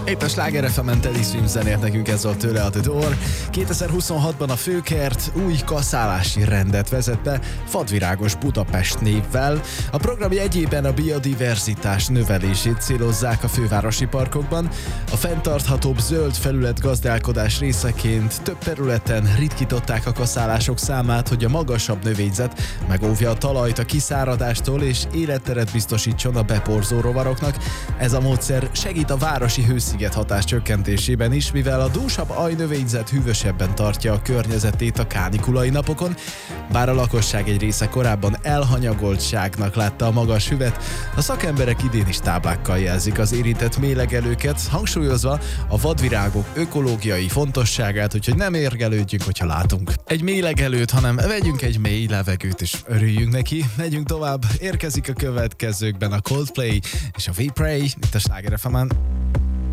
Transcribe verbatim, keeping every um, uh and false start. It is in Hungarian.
Itt a Sláger ef em-en Teddy Swims zenért nekünk, ez volt tőle a The Door. kétezer-huszonhatban a Főkert új kaszálási rendet vezet be Vadvirágos Budapest névvel. A program jegyében a biodiverzitás növelését célozzák a fővárosi parkokban. A fenntarthatóbb zöld felület gazdálkodás részeként több területen ritkították a kaszálások számát, hogy a magasabb növényzet megóvja a talajt a kiszáradástól és életteret biztosítson a beporzó rovaroknak. Ez a módszer segít a városi hősziget hatás csökkentésében is, mivel a dúsabb ajnövényzet hűvösebben tartja a környezetét a kánikulai napokon. Bár a lakosság egy része korábban elhanyagoltságnak látta a magas hüvet, a szakemberek idén is táblákkal jelzik az érintett mélegelőket, hangsúlyozva a vadvirágok ökológiai fontosságát, úgyhogy nem érgelődjünk, hogyha látunk egy mélegelőt, hanem vegyünk egy mély levegőt és örüljünk neki. Megyünk tovább, érkezik a következőkben a Coldplay és a We Pray, itt a Sláger ef em-en.